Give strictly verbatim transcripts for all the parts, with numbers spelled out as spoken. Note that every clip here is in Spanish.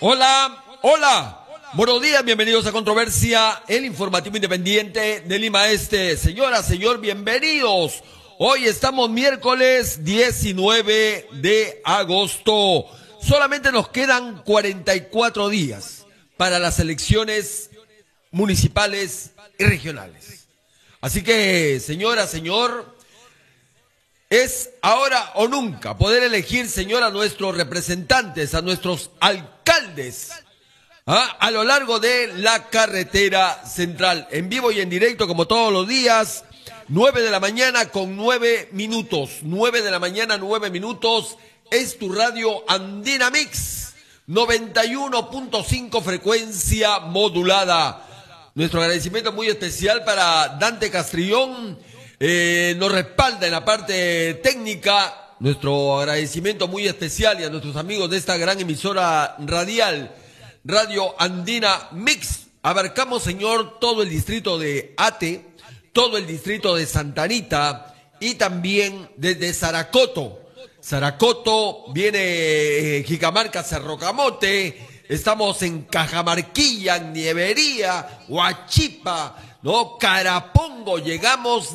Hola, hola. Buenos días, bienvenidos a Controversia, el informativo independiente de Lima Este. Señora, señor, bienvenidos. Hoy estamos miércoles diecinueve de agosto. Solamente nos quedan cuarenta y cuatro días para las elecciones municipales y regionales. Así que, señora, señor, es ahora o nunca poder elegir, señor, a nuestros representantes, a nuestros alcaldes, ¿ah? a lo largo de la carretera central, en vivo y en directo, como todos los días, nueve de la mañana con nueve minutos, nueve de la mañana, nueve minutos, es tu radio Andina Mix, noventa y uno punto cinco frecuencia modulada. Nuestro agradecimiento muy especial para Dante Castrillón, eh, nos respalda en la parte técnica. Nuestro agradecimiento muy especial y a nuestros amigos de esta gran emisora radial, Radio Andina Mix. Abarcamos, señor, todo el distrito de Ate, todo el distrito de Santa Anita y también desde Zaracoto. Zaracoto, viene eh, Jicamarca, Cerro Camote, estamos en Cajamarquilla, en Nievería, Huachipa, ¿no? Carapongo, llegamos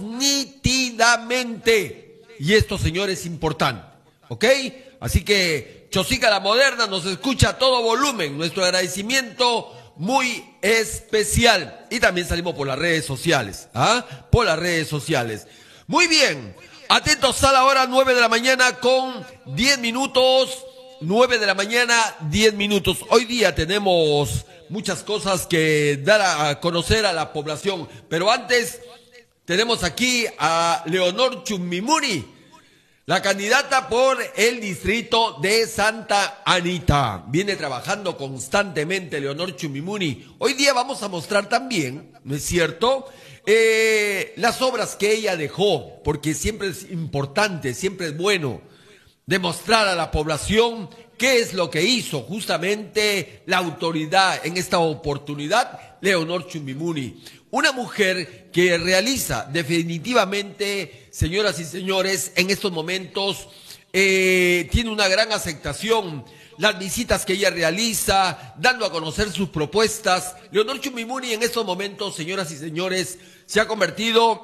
nítidamente. Y esto, señor, es importante, ¿ok? Así que Chosica la Moderna nos escucha a todo volumen. Nuestro agradecimiento muy especial. Y también salimos por las redes sociales, ¿ah? Por las redes sociales. Muy bien. Atentos a la hora nueve de la mañana con diez minutos. nueve de la mañana, diez minutos. Hoy día tenemos muchas cosas que dar a conocer a la población. Pero antes, tenemos aquí a Leonor Chumimuri, la candidata por el distrito de Santa Anita. Viene trabajando constantemente Leonor Chumimuri. Hoy día vamos a mostrar también, ¿no es cierto?, eh, las obras que ella dejó, porque siempre es importante, siempre es bueno demostrar a la población qué es lo que hizo justamente la autoridad en esta oportunidad, Leonor Chumimuri. Una mujer que realiza definitivamente, señoras y señores, en estos momentos eh, tiene una gran aceptación. Las visitas que ella realiza, dando a conocer sus propuestas. Leonor Chumimuri en estos momentos, señoras y señores, se ha convertido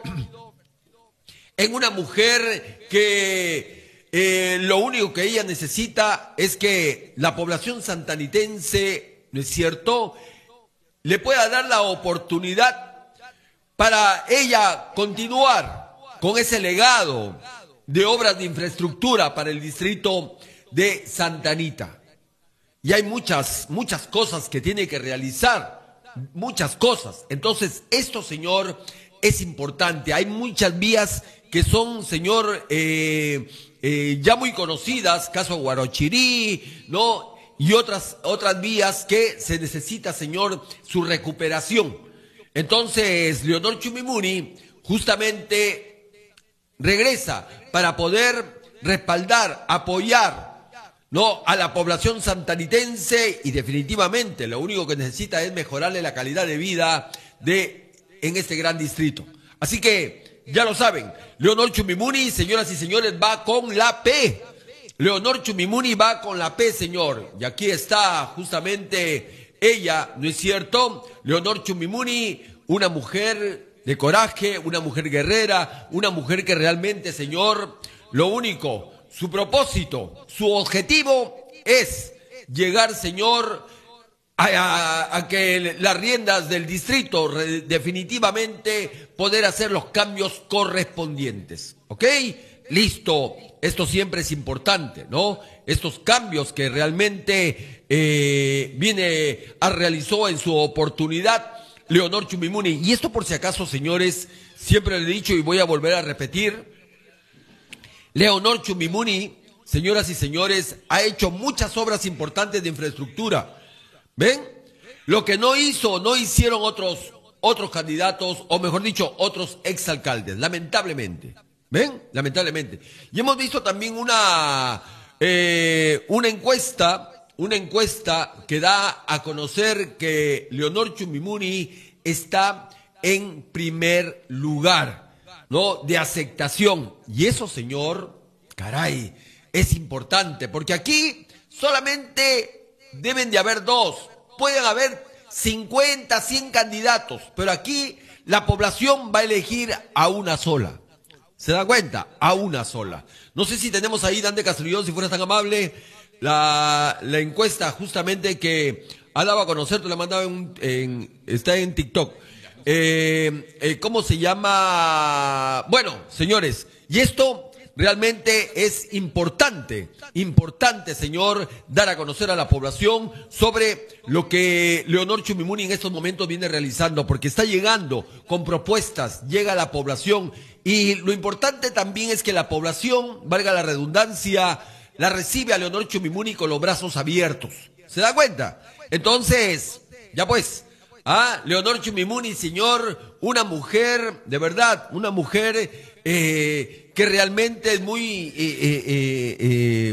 en una mujer que eh, lo único que ella necesita es que la población santanitense, ¿no es cierto?, le pueda dar la oportunidad para ella continuar con ese legado de obras de infraestructura para el distrito de Santa Anita. Y hay muchas, muchas cosas que tiene que realizar, muchas cosas. Entonces, esto, señor, es importante. Hay muchas vías que son, señor, eh, eh, ya muy conocidas, caso Guarochirí, ¿no? Y otras, otras vías que se necesita, señor, su recuperación. Entonces, Leonor Chumimuri justamente regresa para poder respaldar, apoyar, ¿no?, a la población santanitense, y definitivamente lo único que necesita es mejorarle la calidad de vida de en este gran distrito. Así que, ya lo saben, Leonor Chumimuri, señoras y señores, va con la P. Leonor Chumimuri va con la P, señor. Y aquí está justamente ella, ¿no es cierto? Leonor Chumimuri, una mujer de coraje, una mujer guerrera, una mujer que realmente, señor, lo único, su propósito, su objetivo es llegar, señor, a, a, a que las riendas del distrito re, definitivamente poder hacer los cambios correspondientes. ¿Ok? Listo. Esto siempre es importante, ¿no? Estos cambios que realmente eh, viene a realizó en su oportunidad Leonor Chumimuri. Y esto, por si acaso, señores, siempre le he dicho y voy a volver a repetir, Leonor Chumimuri, señoras y señores, ha hecho muchas obras importantes de infraestructura. ¿Ven? Lo que no hizo, no hicieron otros, otros candidatos, o mejor dicho, otros exalcaldes, lamentablemente. ¿Ven? Lamentablemente. Y hemos visto también una, eh, una encuesta, una encuesta que da a conocer que Leonor Chumimuri está en primer lugar, ¿no?, de aceptación. Y eso, señor, caray, es importante, porque aquí solamente deben de haber dos. Pueden haber cincuenta, cien candidatos, pero aquí la población va a elegir a una sola. ¿Se da cuenta? A una sola. No sé si tenemos ahí, Dan de Castrillón, si fueras tan amable, la, la encuesta justamente que ha dado a conocer, te la mandaba en, en, está en TikTok. Eh, eh, ¿Cómo se llama? Bueno, señores, y esto realmente es importante, importante, señor, dar a conocer a la población sobre lo que Leonor Chumimuni en estos momentos viene realizando, porque está llegando con propuestas, llega a la población, y lo importante también es que la población, valga la redundancia, la recibe a Leonor Chumimuni con los brazos abiertos. ¿Se da cuenta? Entonces, ya pues, ah, Leonor Chumimuni, señor, una mujer, de verdad, una mujer eh, que realmente es muy, eh, eh, eh, eh,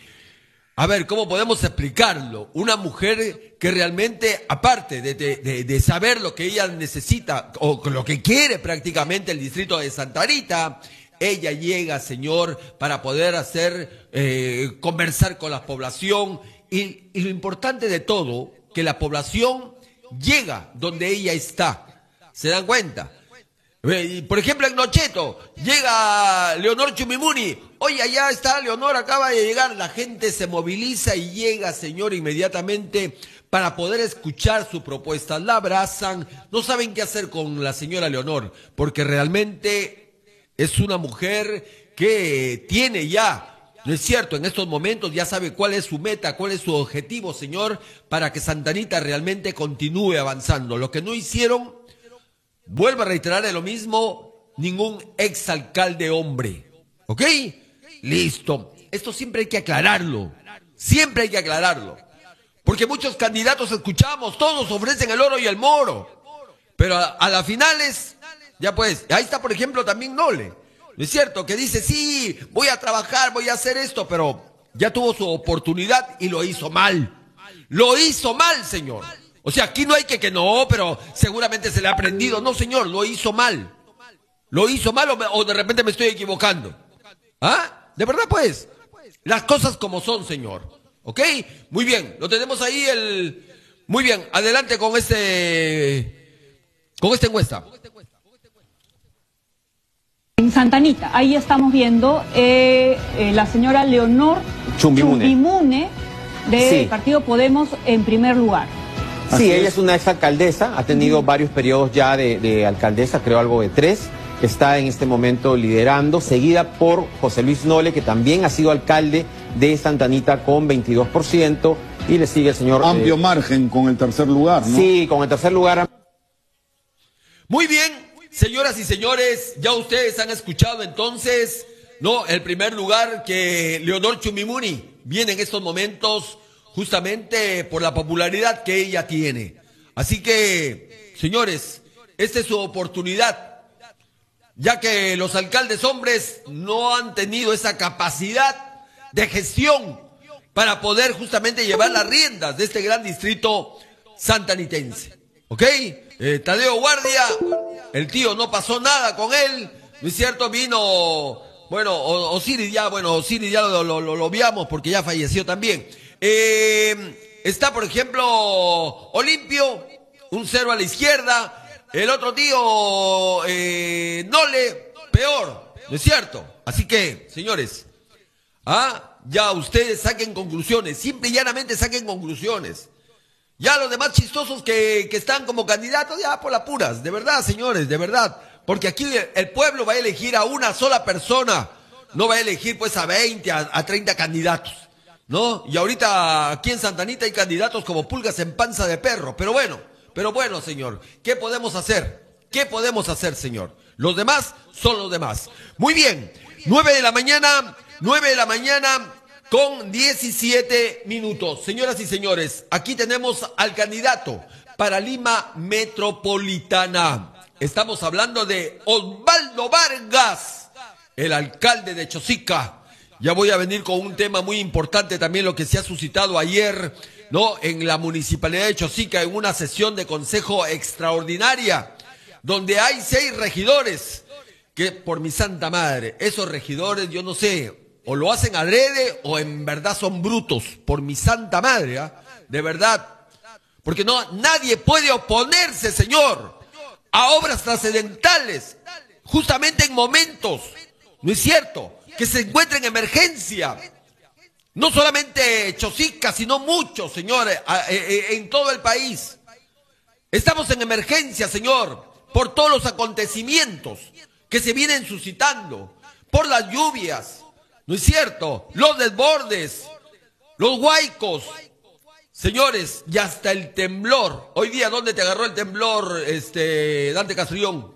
a ver, ¿cómo podemos explicarlo? Una mujer que realmente, aparte de, de, de, de saber lo que ella necesita, o lo que quiere prácticamente el distrito de Santa Rita, ella llega, señor, para poder hacer, eh, conversar con la población, y, y lo importante de todo, que la población llega donde ella está. ¿Se dan cuenta? Por ejemplo, en Nocheto, llega Leonor Chumimuni. Oye, allá está Leonor, acaba de llegar. La gente se moviliza y llega, señor, inmediatamente para poder escuchar su propuesta. La abrazan, no saben qué hacer con la señora Leonor, porque realmente es una mujer que tiene ya, no es cierto, en estos momentos ya sabe cuál es su meta, cuál es su objetivo, señor, para que Santa Anita realmente continúe avanzando. Lo que no hicieron, vuelvo a reiterar de lo mismo, ningún exalcalde hombre. ¿Ok? Listo. Esto siempre hay que aclararlo. Siempre hay que aclararlo. Porque muchos candidatos escuchamos, todos ofrecen el oro y el moro. Pero a, a las finales, ya pues, ahí está por ejemplo también Nole. ¿No es cierto? Que dice, sí, voy a trabajar, voy a hacer esto, pero ya tuvo su oportunidad y lo hizo mal. Lo hizo mal, señor. O sea, aquí no hay que que no, pero seguramente se le ha aprendido. No, señor, lo hizo mal. Lo hizo mal o, me, o de repente me estoy equivocando. ¿Ah? ¿De verdad, pues? Las cosas como son, señor. ¿Ok? Muy bien, lo tenemos ahí el... Muy bien, adelante con este... Con esta encuesta. En Santa Anita, ahí estamos viendo eh, eh, la señora Leonor Chumimuni, Chumimuni del sí. Partido Podemos en primer lugar. Sí, Así ella es. es una exalcaldesa, ha tenido uh-huh. varios periodos ya de, de alcaldesa, creo algo de tres. Está en este momento liderando, seguida por José Luis Nole, que también ha sido alcalde de Santa Anita con veintidós por ciento, y le sigue el señor... Amplio eh, margen con el tercer lugar, ¿no? Sí, con el tercer lugar. Muy bien. Señoras y señores, ya ustedes han escuchado entonces, ¿no? El primer lugar que Leonor Chumimuni viene en estos momentos justamente por la popularidad que ella tiene. Así que, señores, esta es su oportunidad, ya que los alcaldes hombres no han tenido esa capacidad de gestión para poder justamente llevar las riendas de este gran distrito santanitense. ¿Ok? Eh, Tadeo Guardia, el tío no pasó nada con él, ¿no es cierto? Vino, bueno, Osiris ya, bueno, Osiris ya lo, lo, lo, lo viamos porque ya falleció también. Eh, está, por ejemplo, Olimpio, un cero a la izquierda, el otro tío, eh, Nole, peor, ¿no es cierto? Así que, señores, ¿ah? Ya ustedes saquen conclusiones, simple y llanamente saquen conclusiones. Ya los demás chistosos que, que están como candidatos, ya por las puras, de verdad, señores, de verdad. Porque aquí el pueblo va a elegir a una sola persona, no va a elegir pues a veinte, a, a treinta candidatos, ¿no? Y ahorita aquí en Santa Anita hay candidatos como pulgas en panza de perro, pero bueno, pero bueno, señor, ¿qué podemos hacer? ¿Qué podemos hacer, señor? Los demás son los demás. Muy bien, nueve de la mañana, nueve de la mañana... con diecisiete minutos. Señoras y señores, aquí tenemos al candidato para Lima Metropolitana. Estamos hablando de Osvaldo Vargas, el alcalde de Chosica. Ya voy a venir con un tema muy importante también, lo que se ha suscitado ayer, ¿no? En la municipalidad de Chosica, en una sesión de consejo extraordinaria, donde hay seis regidores, que por mi santa madre, esos regidores, yo no sé, o lo hacen adrede o en verdad son brutos, por mi santa madre, ¿eh? de verdad. Porque no, nadie puede oponerse, Señor, a obras trascendentales, justamente en momentos, ¿no es cierto?, que se encuentren en emergencia. No solamente Chosica, sino muchos, Señor, en todo el país. Estamos en emergencia, Señor, por todos los acontecimientos que se vienen suscitando, por las lluvias, ¿no es cierto?, los desbordes, los huaicos, señores, y hasta el temblor. Hoy día, ¿dónde te agarró el temblor, este, Dante Castrillón?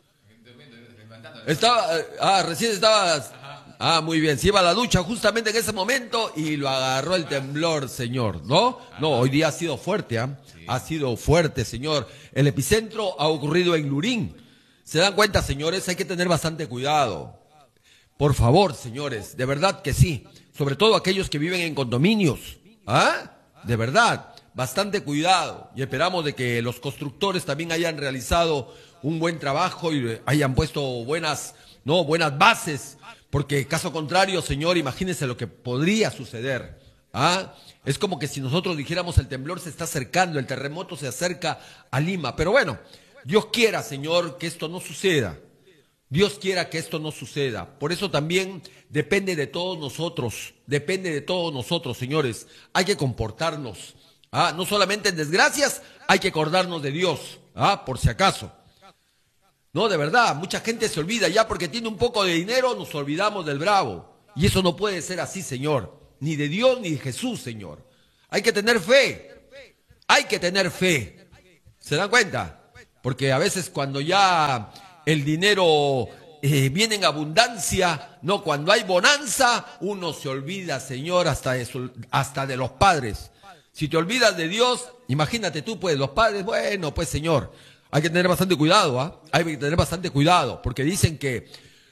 Estaba, ah, recién estabas, ah, muy bien, se iba a la ducha justamente en ese momento y lo agarró el temblor, señor, ¿no? No, hoy día ha sido fuerte, ¿ah? ¿eh? Ha sido fuerte, señor. El epicentro ha ocurrido en Lurín. ¿Se dan cuenta, señores? Hay que tener bastante cuidado. Por favor, señores, de verdad que sí. Sobre todo aquellos que viven en condominios, ¿ah? De verdad, bastante cuidado, y esperamos de que los constructores también hayan realizado un buen trabajo y hayan puesto buenas, no, buenas bases, porque caso contrario, señor, imagínense lo que podría suceder, ¿ah? Es como que si nosotros dijéramos el temblor se está acercando, el terremoto se acerca a Lima, pero bueno, Dios quiera, señor, que esto no suceda. Dios quiera que esto no suceda. Por eso también depende de todos nosotros, depende de todos nosotros, señores. Hay que comportarnos, ¿ah? No solamente en desgracias, hay que acordarnos de Dios, ¿ah? Por si acaso. No, de verdad, mucha gente se olvida, ya porque tiene un poco de dinero nos olvidamos del bravo. Y eso no puede ser así, señor. Ni de Dios ni de Jesús, señor. Hay que tener fe, hay que tener fe. ¿Se dan cuenta? Porque a veces cuando ya el dinero eh, viene en abundancia, no, cuando hay bonanza, uno se olvida, señor, hasta de, su, hasta de los padres. Si te olvidas de Dios, imagínate tú, pues, los padres, bueno, pues, señor, hay que tener bastante cuidado, ¿ah? Hay que tener bastante cuidado, porque dicen que,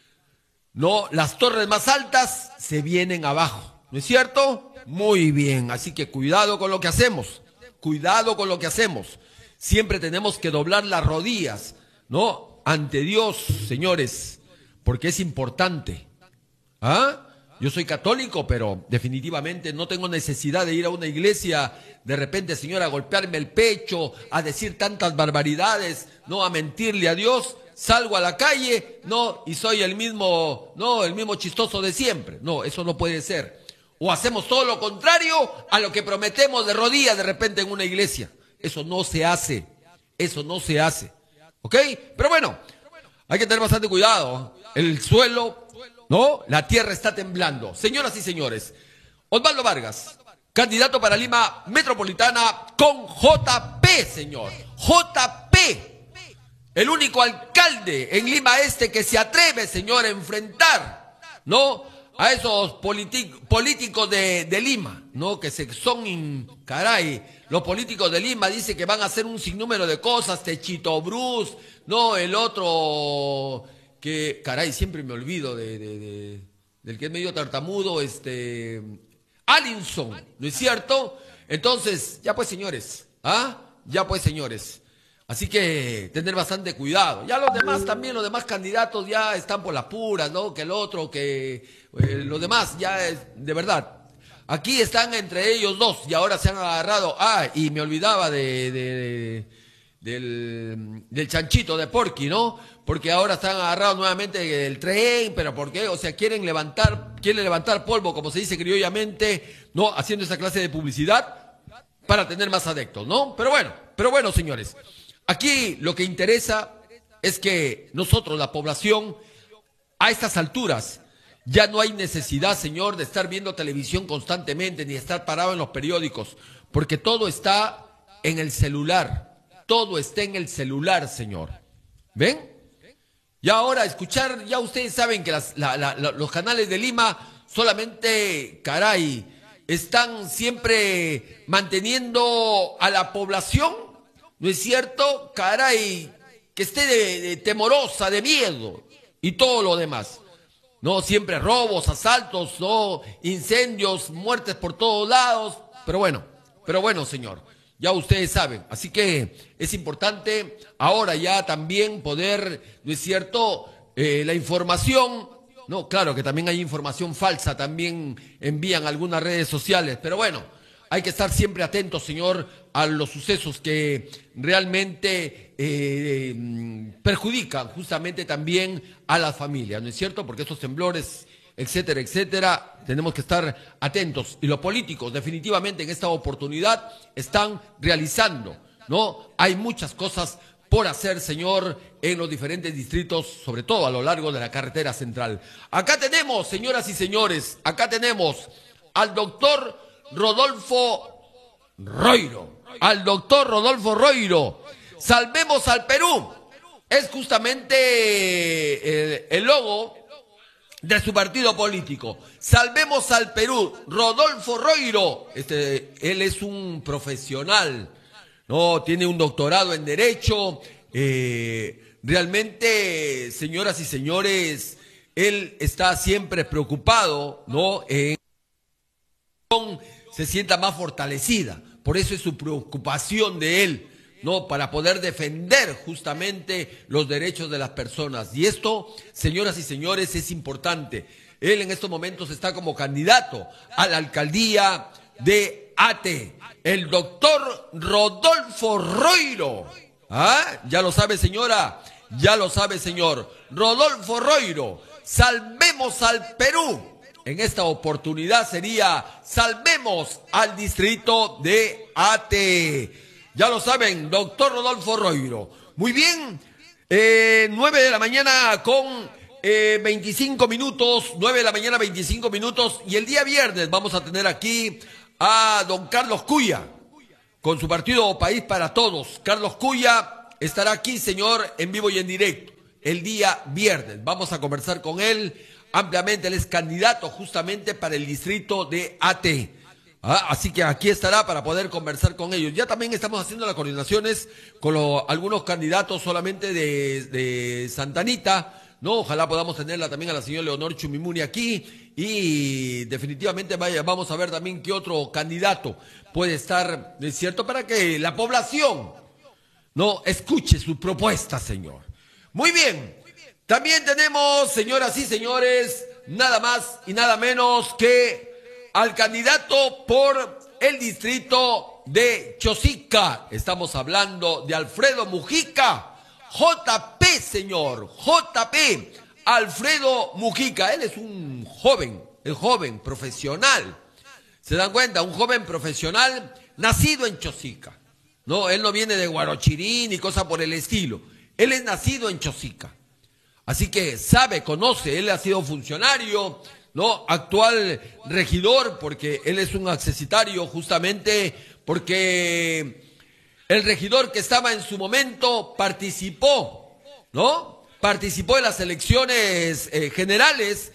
no, las torres más altas se vienen abajo, ¿no es cierto? Muy bien, así que cuidado con lo que hacemos, cuidado con lo que hacemos. Siempre tenemos que doblar las rodillas, ¿no?, ante Dios, señores, porque es importante. ¿Ah? Yo soy católico, pero definitivamente no tengo necesidad de ir a una iglesia, de repente, señor, a golpearme el pecho, a decir tantas barbaridades, no, a mentirle a Dios. Salgo a la calle, no, y soy el mismo, no, el mismo chistoso de siempre. No, eso no puede ser. O hacemos todo lo contrario a lo que prometemos de rodillas de repente en una iglesia. Eso no se hace, eso no se hace. ¿Ok? Pero bueno, hay que tener bastante cuidado. El suelo, ¿no? La tierra está temblando. Señoras y señores, Osvaldo Vargas, candidato para Lima Metropolitana con J P, señor. J P, el único alcalde en Lima Este que se atreve, señor, a enfrentar, ¿no?, a esos políticos de, de Lima, ¿no?, que se, son, caray, los políticos de Lima dicen que van a hacer un sinnúmero de cosas, Techito Bruce, no, el otro, que, caray, siempre me olvido de, de, de del que es medio tartamudo, este, Alinson, ¿no es cierto? Entonces, ya pues, señores, ¿ah? Ya pues, señores. Así que tener bastante cuidado. Ya los demás también, los demás candidatos ya están por las puras, ¿no? Que el otro, que eh, los demás ya es, de verdad. Aquí están entre ellos dos y ahora se han agarrado. Ah, y me olvidaba de, de, de del, del chanchito de Porky, ¿no? Porque ahora están agarrados nuevamente el tren, pero ¿por qué? O sea, quieren levantar, quieren levantar polvo, como se dice criollamente, ¿no? Haciendo esa clase de publicidad para tener más adeptos, ¿no? Pero bueno, pero bueno, señores. Aquí lo que interesa es que nosotros, la población, a estas alturas, ya no hay necesidad, señor, de estar viendo televisión constantemente, ni estar parado en los periódicos, porque todo está en el celular, todo está en el celular, señor. ¿Ven? Y ahora, escuchar, ya ustedes saben que las, la, la, la, los canales de Lima solamente, caray, están siempre manteniendo a la población, ¿no es cierto? Caray, que esté de, de temorosa, de miedo y todo lo demás. No, siempre robos, asaltos, no, incendios, muertes por todos lados. Pero bueno, pero bueno, señor, ya ustedes saben. Así que es importante ahora ya también poder, ¿no es cierto?, eh, la información. No, claro que también hay información falsa, también envían algunas redes sociales. Pero bueno, hay que estar siempre atentos, señor, a los sucesos que realmente eh, perjudican justamente también a las familias, ¿no es cierto? Porque estos temblores, etcétera, etcétera, tenemos que estar atentos. Y los políticos definitivamente en esta oportunidad están realizando, ¿no? Hay muchas cosas por hacer, señor, en los diferentes distritos, sobre todo a lo largo de la carretera central. Acá tenemos, señoras y señores, acá tenemos al doctor Rodolfo Roiro, al doctor Rodolfo Roiro. Salvemos al Perú. Es justamente eh, el logo de su partido político. Salvemos al Perú. Rodolfo Roiro, este, él es un profesional, no, tiene un doctorado en Derecho, eh, realmente, señoras y señores, él está siempre preocupado, ¿no?, en se sienta más fortalecida, por eso es su preocupación de él, ¿no?, para poder defender justamente los derechos de las personas. Y esto, señoras y señores, es importante. Él en estos momentos está como candidato a la alcaldía de Ate, el doctor Rodolfo Roiro. ¿Ah? Ya lo sabe, señora, ya lo sabe, señor. Rodolfo Roiro, salvemos al Perú. En esta oportunidad sería salvemos al distrito de Ate. Ya lo saben, doctor Rodolfo Roiro. Muy bien, eh, nueve de la mañana con eh, veinticinco minutos, nueve de la mañana veinticinco minutos. Y el día viernes vamos a tener aquí a don Carlos Cuya, con su partido País para Todos. Carlos Cuya estará aquí, señor, en vivo y en directo, el día viernes. Vamos a conversar con él ampliamente. Él es candidato justamente para el distrito de Ate. Ah, así que aquí estará para poder conversar con ellos. Ya también estamos haciendo las coordinaciones con lo, algunos candidatos solamente de, de Santa Anita, ¿no? Ojalá podamos tenerla también a la señora Leonor Chumimuni aquí. Y definitivamente vaya, vamos a ver también qué otro candidato puede estar, ¿es cierto?, para que la población no escuche su propuesta, señor. Muy bien. También tenemos, señoras y señores, nada más y nada menos que al candidato por el distrito de Chosica. Estamos hablando de Alfredo Mujica, J P, señor, J P, Alfredo Mujica. Él es un joven, el joven profesional. ¿Se dan cuenta? Un joven profesional nacido en Chosica. No, él no viene de Guarochirí ni cosa por el estilo. Él es nacido en Chosica. Así que sabe, conoce, él ha sido funcionario, ¿no?, actual regidor, porque él es un accesitario justamente porque el regidor que estaba en su momento participó, ¿no? Participó en las elecciones eh, generales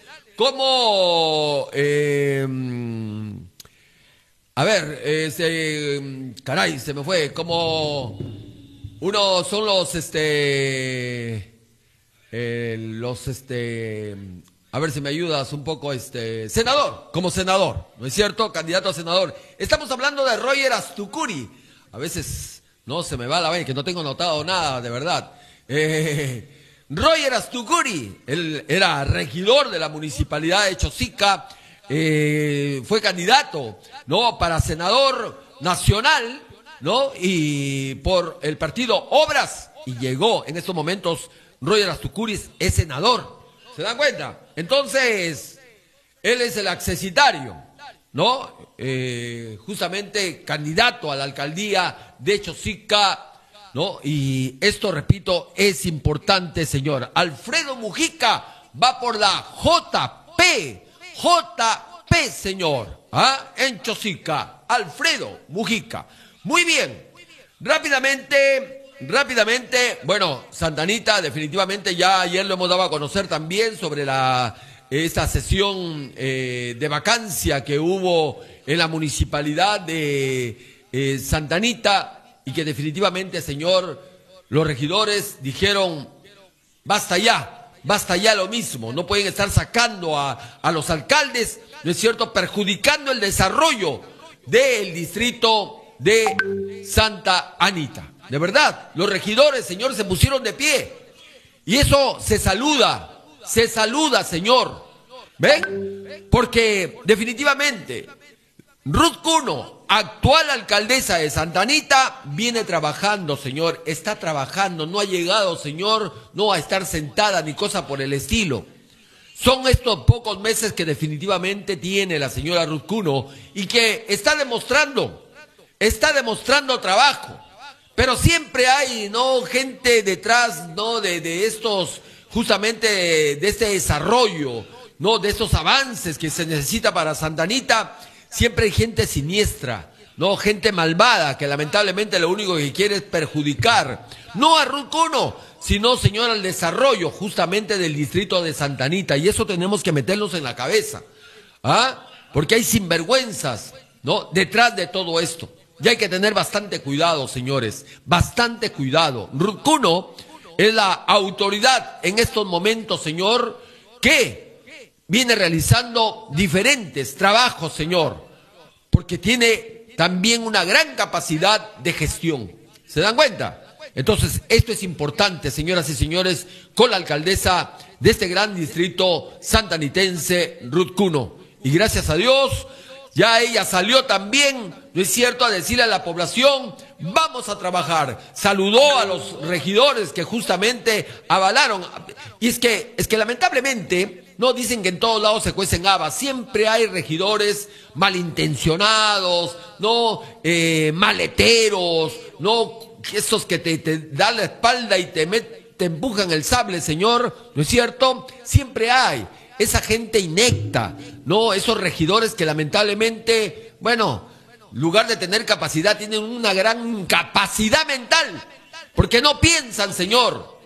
como, eh, a ver, eh, se, caray, se me fue, como uno son los, este, eh, los, este, a ver si me ayudas un poco, este, senador, como senador, ¿no es cierto? Candidato a senador. Estamos hablando de Roger Astucuri. A veces no se me va la vaina, que no tengo notado nada, de verdad. Eh, Roger Astucuri, él era regidor de la municipalidad de Chosica, eh, fue candidato, ¿no?, para senador nacional, ¿no?, y por el partido Obras, y llegó en estos momentos. Roger Astucuri es senador. ¿Se dan cuenta? Entonces, él es el accesitario, ¿no? Eh, justamente candidato a la alcaldía de Chosica, ¿no? Y esto, repito, es importante, señor. Alfredo Mujica va por la J P. J P, señor. ¿Ah? En Chosica. Alfredo Mujica. Muy bien. Rápidamente... Rápidamente, bueno, Santa Anita, definitivamente ya ayer lo hemos dado a conocer también sobre la esta sesión eh, de vacancia que hubo en la municipalidad de eh, Santa Anita, y que definitivamente, señor, los regidores dijeron, basta ya, basta ya lo mismo, no pueden estar sacando a, a los alcaldes, ¿no es cierto?, perjudicando el desarrollo del distrito de Santa Anita. De verdad, los regidores, señor, se pusieron de pie. Y eso se saluda, se saluda, señor. ¿Ven? Porque definitivamente Ruth Cuno actual alcaldesa de Santa Anita viene trabajando, señor, está trabajando, no ha llegado, señor, no a estar sentada ni cosa por el estilo. Son estos pocos meses que definitivamente tiene la señora Ruth Cuno y que está demostrando, está demostrando trabajo. Pero siempre hay, ¿no?, gente detrás, ¿no?, de, de estos, justamente de, de este desarrollo, ¿no?, de estos avances que se necesita para Santa Anita. Siempre hay gente siniestra, ¿no?, gente malvada que lamentablemente lo único que quiere es perjudicar, no a Ruth Cuno, sino, señor, al desarrollo justamente del distrito de Santa Anita. Y eso tenemos que meternos en la cabeza, ¿ah? Porque hay sinvergüenzas, ¿no?, detrás de todo esto. Y hay que tener bastante cuidado, señores, bastante cuidado. Ruth Cuno es la autoridad en estos momentos, señor, que viene realizando diferentes trabajos, señor, porque tiene también una gran capacidad de gestión. ¿Se dan cuenta? Entonces, esto es importante, señoras y señores, con la alcaldesa de este gran distrito santanitense, Ruth Cuno. Y gracias a Dios, ya ella salió también, ¿no es cierto?, a decirle a la población, vamos a trabajar. Saludó a los regidores que justamente avalaron. Y es que, es que lamentablemente, no dicen que en todos lados se cuecen habas. Siempre hay regidores malintencionados, no eh, maleteros, no esos que te, te dan la espalda y te, met, te empujan el sable, señor, ¿no es cierto? Siempre hay esa gente inecta, ¿no? Esos regidores que lamentablemente, bueno, en lugar de tener capacidad, tienen una gran capacidad mental, porque no piensan, señor.